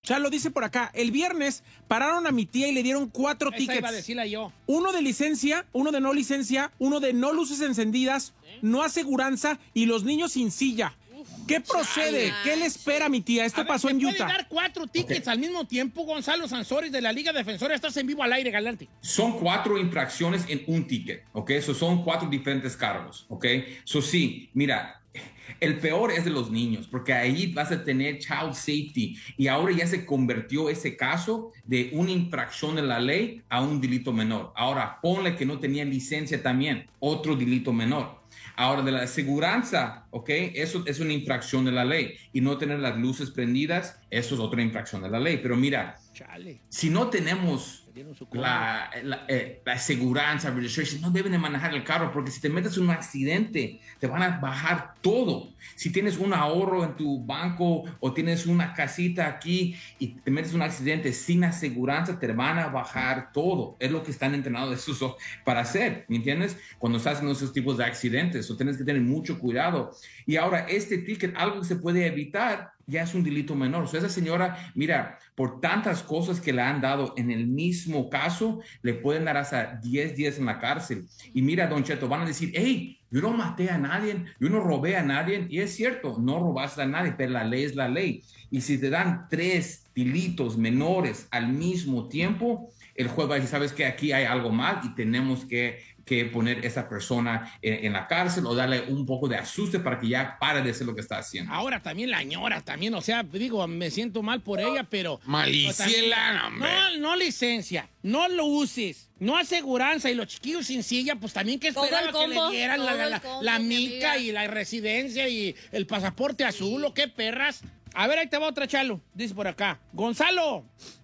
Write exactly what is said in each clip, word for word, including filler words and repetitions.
Chalo dice por acá, el viernes pararon a mi tía y le dieron cuatro Esa tickets. iba a decirle yo. Uno de licencia, uno de no licencia, uno de no luces encendidas, ¿Eh? no aseguranza y los niños sin silla. ¿Qué procede? Chale. ¿Qué le espera a mi tía? Esto a pasó ver, en Utah. ¿Puede dar cuatro tickets okay. al mismo tiempo, Gonzalo Sansores de la Liga Defensora? Estás en vivo al aire, galante. Son cuatro infracciones en un ticket, ¿ok? Eso son cuatro diferentes cargos, ¿ok? Eso sí, mira, el peor es de los niños, porque ahí vas a tener child safety y ahora ya se convirtió ese caso de una infracción de la ley a un delito menor. Ahora, ponle que no tenía licencia también, otro delito menor. Ahora, de la aseguranza, ¿ok? Eso es una infracción de la ley. Y no tener las luces prendidas, eso es otra infracción de la ley. Pero mira, Chale. si no tenemos la, la, eh, la aseguranza, registration, no deben de manejar el carro, porque si te metes en un accidente, te van a bajar todo. Si tienes un ahorro en tu banco o tienes una casita aquí y te metes en un accidente sin aseguranza, te van a bajar todo. Es lo que están entrenados esos para hacer, ¿me entiendes? Cuando estás en esos tipos de accidentes, o tienes que tener mucho cuidado. Y ahora, este ticket, algo que se puede evitar, ya es un delito menor. O sea, esa señora, mira, por tantas cosas que le han dado en el mismo caso, le pueden dar hasta diez días en la cárcel. Y mira, Don Cheto, van a decir, hey, yo no maté a nadie, yo no robé a nadie. Y es cierto, no robaste a nadie, pero la ley es la ley. Y si te dan tres delitos menores al mismo tiempo, el juez va a decir, ¿sabes qué? Aquí hay algo mal y tenemos que, que poner a esa persona en, en la cárcel o darle un poco de asuste para que ya pare de hacer lo que está haciendo. Ahora también la ñora, también, o sea, digo, me siento mal por ella, pero... Maliciela, hombre. No, no licencia, no lo uses, no aseguranza y los chiquillos sin silla, pues también que esperaba que le dieran la, la, la, combo, la mica y la residencia y el pasaporte azul, o qué perras. A ver, ahí te va otra, Chalo, dice por acá. Gonzalo,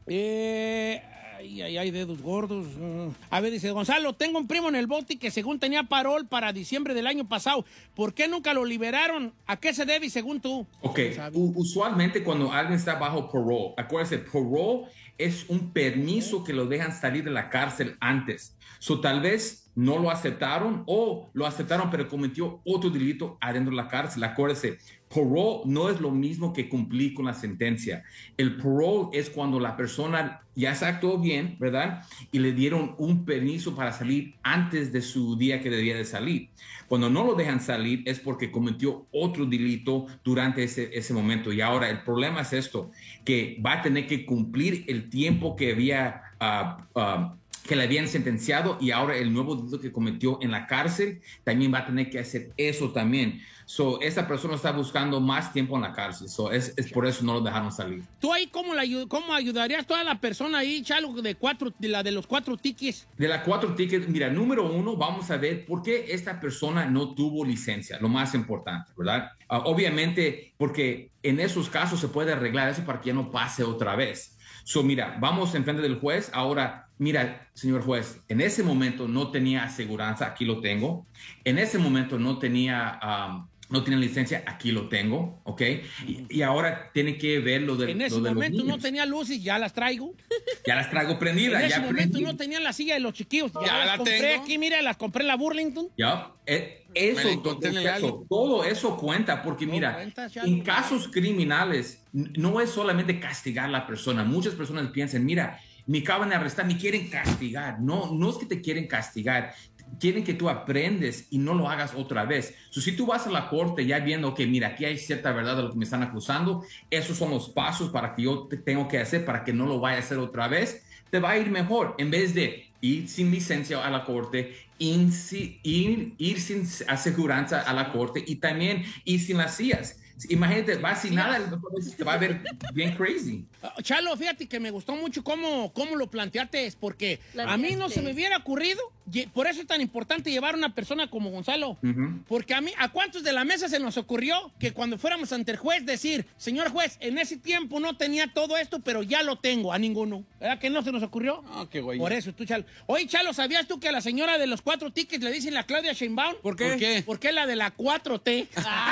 eh... Ay, ay, ay, dedos gordos. A ver, dice Gonzalo, tengo un primo en el bote que según tenía parol para diciembre del año pasado. ¿Por qué nunca lo liberaron? ¿A qué se debe según tú? Ok, usualmente cuando alguien está bajo parole, acuérdense, parole es un permiso que lo dejan salir de la cárcel antes. So, tal vez no lo aceptaron o lo aceptaron pero cometió otro delito adentro de la cárcel. Acuérdense, parole no es lo mismo que cumplir con la sentencia. El parole es cuando la persona ya se actuó bien, ¿verdad? Y le dieron un permiso para salir antes de su día que debía de salir. Cuando no lo dejan salir es porque cometió otro delito durante ese, ese momento. Y ahora el problema es esto, que va a tener que cumplir el tiempo que había... Uh, uh, que le habían sentenciado y ahora el nuevo delito que cometió en la cárcel también va a tener que hacer eso también. So, esa persona está buscando más tiempo en la cárcel. So, es, es por eso no lo dejaron salir. ¿Tú ahí cómo, la, cómo ayudarías a toda la persona ahí, Chalo, de, cuatro, de la de los cuatro tickets? De las cuatro tickets, mira, número uno, vamos a ver por qué esta persona no tuvo licencia, lo más importante, ¿verdad? Uh, obviamente, porque en esos casos se puede arreglar eso para que ya no pase otra vez. So, mira, vamos en frente del juez. Ahora, mira, señor juez, en ese momento no tenía aseguranza, aquí lo tengo. En ese momento no tenía, um, no tenía licencia, aquí lo tengo, ¿ok? Y, y ahora tiene que ver lo de En ese lo de momento no tenía luces, ya las traigo. Ya las traigo prendidas. En ese ya momento prendí. no tenía la silla de los chiquillos. Ya, Ya las la compré tengo. aquí, mira, las compré en la Burlington. Ya, eh, eso, encontré en el eso, todo eso cuenta, porque Todo mira, cuenta, ya en lo- casos criminales n- no es solamente castigar a la persona. Muchas personas piensan, mira, me acaban de arrestar, me quieren castigar. No, no es que te quieren castigar. Quieren que tú aprendes y no lo hagas otra vez. So, si tú vas a la corte ya viendo que, mira, aquí hay cierta verdad de lo que me están acusando, esos son los pasos para que yo te tengo que hacer para que no lo vaya a hacer otra vez, te va a ir mejor. En vez de ir sin licencia a la corte, ir, si- ir, ir sin aseguranza a la corte y también ir sin las sillas. Imagínate, vas sin nada, te va a ver bien crazy. Uh, Chalo, fíjate que me gustó mucho cómo, cómo lo planteaste, porque Planteaste. a mí no se me hubiera ocurrido, ye- por eso es tan importante llevar a una persona como Gonzalo, Ujú. porque a mí, ¿a cuántos de la mesa se nos ocurrió que cuando fuéramos ante el juez decir, señor juez, en ese tiempo no tenía todo esto, pero ya lo tengo? A ninguno. ¿Verdad que no se nos ocurrió? Ah, qué güey. Por eso, tú, Chalo. Oye, Chalo, ¿sabías tú que a la señora de los cuatro tickets le dicen la Claudia Sheinbaum? ¿Por qué? ¿Por qué? Porque es la de la cuatro T.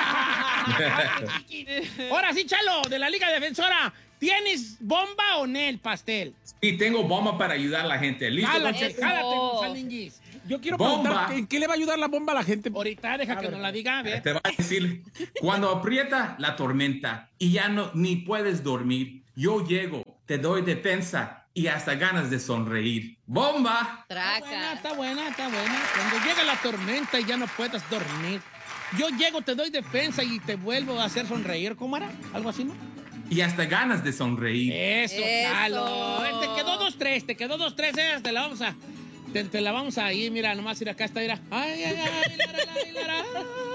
Ahora sí, Chalo, de la Liga Defensora, ¿tienes bomba o no el pastel? Y tengo bomba para ayudar a la gente. ¿Listo? Jálate, Eso. jálate, González. Yo quiero Bomba. preguntar, ¿en qué le va a ayudar la bomba a la gente? Ahorita deja que nos la diga, a ver. Te va a decir, cuando aprieta la tormenta y ya no ni puedes dormir, yo llego te doy defensa y hasta ganas de sonreír. ¡Bomba! Traca. Está buena, está buena, está buena. Cuando llega la tormenta y ya no puedas dormir, yo llego, te doy defensa y te vuelvo a hacer sonreír. ¿Cómo era? ¿Algo así, no? Y hasta ganas de sonreír. Eso, Chalo. Te quedó dos, tres, te quedó dos, tres, eh, te la vamos a... Te, te la vamos a ir, mira, nomás ir acá está, mira. Ay, ay, ay, lara, lara, lara.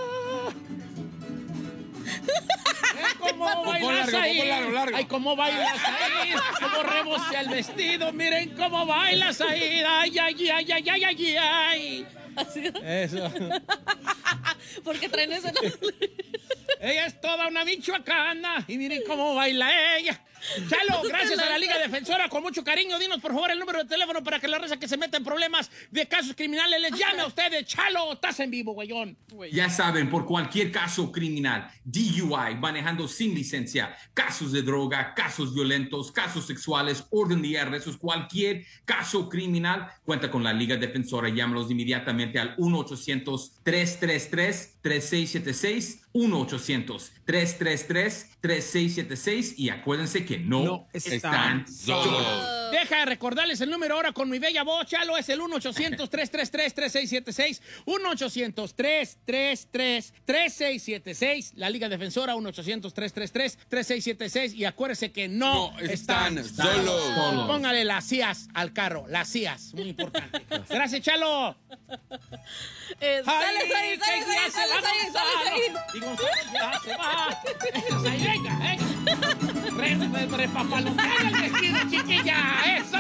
¿Cómo bailas ahí? Largo, largo. Ay, cómo bailas ahí. Cómo rebosea el vestido. Miren cómo bailas ahí. Ay, ay, ay, ay, ay, ay, ay. ¿Así? Eso. Porque traen eso. Ella es toda una michoacana. Y miren cómo baila ella. Chalo, gracias a la Liga Defensora, con mucho cariño. Dinos, por favor, el número de teléfono para que la raza que se meta en problemas de casos criminales les llame a ustedes. Chalo, estás en vivo, güeyón. Ya saben, por cualquier caso criminal, D U I, manejando sin licencia, casos de droga, casos violentos, casos sexuales, orden de arrestos, cualquier caso criminal, cuenta con la Liga Defensora. Llámalos inmediatamente al uno ochocientos, tres tres tres, tres seis siete seis, uno ochocientos, tres tres tres, tres seis siete seis, y acuérdense que no, no están, están solos. Deja de recordarles el número ahora con mi bella voz, Chalo, es el uno ochocientos, tres tres tres, tres seis siete seis, uno ochocientos, tres tres tres, tres seis siete seis, la Liga Defensora, uno ochocientos, tres tres tres, tres seis siete seis, y acuérdense que no, no están, están solos. solos. Póngale las C I A S al carro, las C I A S, muy importante. Gracias, Chalo. Eh, sale, sale, sale, sale, ya se va Gonzalo. Y Gonzalo ya se va. Ahí, venga, venga. Re, re, repapalotear el vestido, chiquilla. ¡Eso!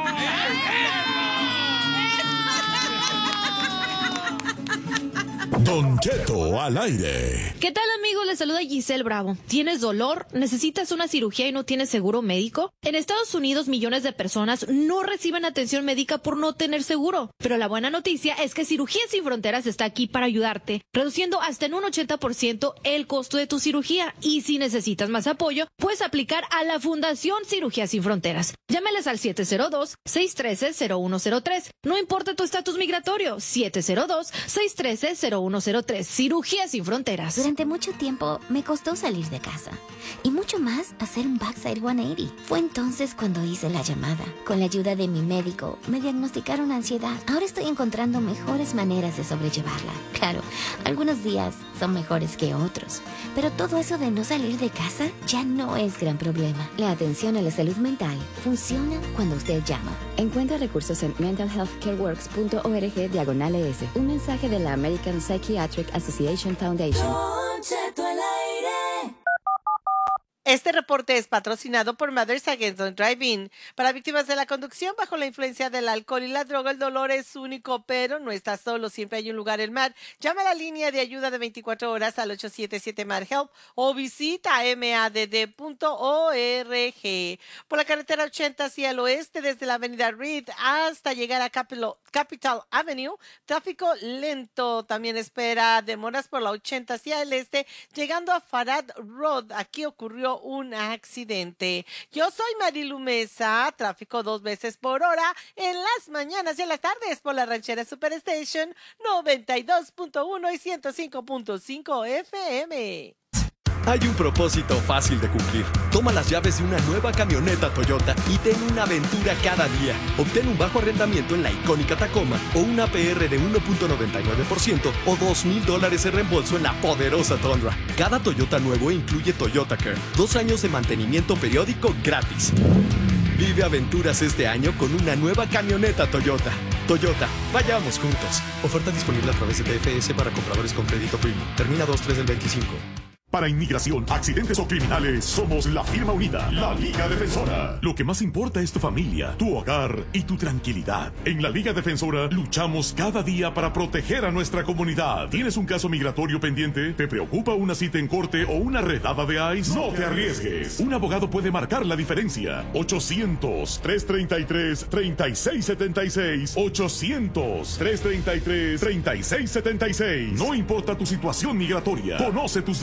Don Cheto al aire. ¿Qué tal, amigos? Les saluda Giselle Bravo. ¿Tienes dolor? ¿Necesitas una cirugía y no tienes seguro médico? En Estados Unidos, millones de personas no reciben atención médica por no tener seguro. Pero la buena noticia es que Cirugías Sin Fronteras está aquí para ayudarte, reduciendo hasta en un ochenta por ciento el costo de tu cirugía. Y si necesitas más apoyo, puedes aplicar a la Fundación Cirugías Sin Fronteras. Llámales al siete cero dos, seis uno tres, cero uno cero tres. No importa tu estatus migratorio, siete cero dos, seis uno tres, cero uno cero tres. Cirugías Sin Fronteras. Durante mucho tiempo me costó salir de casa y mucho más hacer un backside ciento ochenta. Fue entonces cuando hice la llamada. Con la ayuda de mi médico me diagnosticaron ansiedad. Ahora estoy encontrando mejores maneras de sobrellevarla. Claro, algunos días son mejores que otros, pero todo eso de no salir de casa ya no es gran problema. La atención a la salud mental funciona cuando usted llama. Encuentra recursos en mental health care works punto org diagonal es. Un mensaje de la American Psychiatric Association Foundation. Este reporte es patrocinado por Mothers Against Driving. Para víctimas de la conducción bajo la influencia del alcohol y la droga, el dolor es único, pero no estás solo. Siempre hay un lugar en M A D. Llama a la línea de ayuda de veinticuatro horas al ocho siete siete M A D Help o visita M A D D punto org. Por la carretera ochenta hacia el oeste, desde la avenida Reed hasta llegar a Capital, Capital Avenue, tráfico lento. También espera demoras por la ochenta hacia el este, llegando a Farad Road. Aquí ocurrió un accidente. Yo soy Marilu Mesa. Tráfico dos veces por hora en las mañanas y en las tardes por la Ranchera Superstation noventa y dos punto uno y ciento cinco punto cinco F M. Hay un propósito fácil de cumplir. Toma las llaves de una nueva camioneta Toyota y ten una aventura cada día. Obtén un bajo arrendamiento en la icónica Tacoma o una A P R de uno punto noventa y nueve por ciento o dos mil dólares en reembolso en la poderosa Tundra. Cada Toyota nuevo incluye Toyota Care, dos años de mantenimiento periódico gratis. Vive aventuras este año con una nueva camioneta Toyota. Toyota, vayamos juntos. Oferta disponible a través de T F S para compradores con crédito premium. Termina dos tres del veinticinco. Para inmigración, accidentes o criminales, somos la firma unida, la Liga Defensora. Lo que más importa es tu familia, tu hogar y tu tranquilidad. En la Liga Defensora luchamos cada día para proteger a nuestra comunidad. ¿Tienes un caso migratorio pendiente? ¿Te preocupa una cita en corte o una redada de ICE? No te arriesgues. Un abogado puede marcar la diferencia. ochocientos, tres treinta y tres, treinta y seis setenta y seis. ochocientos, tres treinta y tres, treinta y seis setenta y seis. No importa tu situación migratoria. Conoce tus derechos.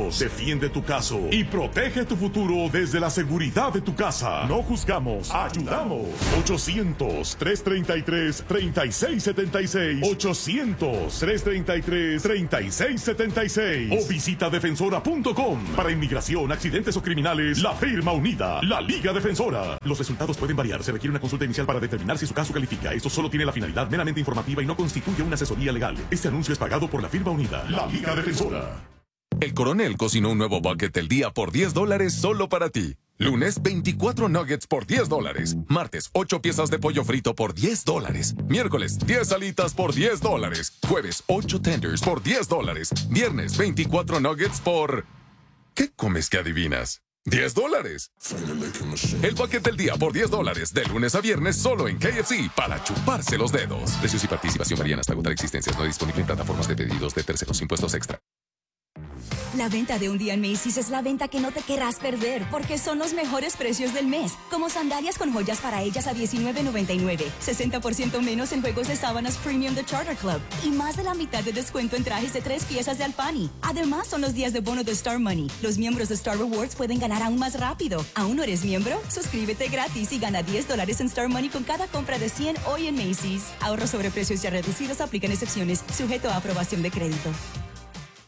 abogados. Defiende tu caso y protege tu futuro desde la seguridad de tu casa. No juzgamos, ayudamos. ochocientos, trescientos treinta y tres, treinta y seis setenta y seis. ochocientos, trescientos treinta y tres, treinta y seis setenta y seis. O visita defensora punto com. Para inmigración, accidentes o criminales, la firma unida, la Liga Defensora. Los resultados pueden variar. Se requiere una consulta inicial para determinar si su caso califica. Esto solo tiene la finalidad meramente informativa y no constituye una asesoría legal. Este anuncio es pagado por la firma unida, la Liga Defensora. El Coronel cocinó un nuevo bucket del día por diez dólares solo para ti. Lunes, veinticuatro nuggets por diez dólares. Martes, ocho piezas de pollo frito por diez dólares. Miércoles, diez alitas por diez dólares. Jueves, ocho tenders por diez dólares. Viernes, veinticuatro nuggets por... ¿Qué comes que adivinas? diez dólares. El bucket del día por diez dólares. De lunes a viernes solo en K F C para chuparse los dedos. Precios y participación varían hasta agotar existencias. No disponible en plataformas de pedidos de terceros. Impuestos extra. La venta de un día en Macy's es la venta que no te querrás perder porque son los mejores precios del mes. Como sandalias con joyas para ellas a diecinueve noventa y nueve, sesenta por ciento menos en juegos de sábanas premium de Charter Club y más de la mitad de descuento en trajes de tres piezas de Alfani. Además, son los días de bono de Star Money. Los miembros de Star Rewards pueden ganar aún más rápido. ¿Aún no eres miembro? Suscríbete gratis y gana diez dólares en Star Money con cada compra de cien hoy en Macy's. Ahorros sobre precios ya reducidos, aplican excepciones, sujeto a aprobación de crédito.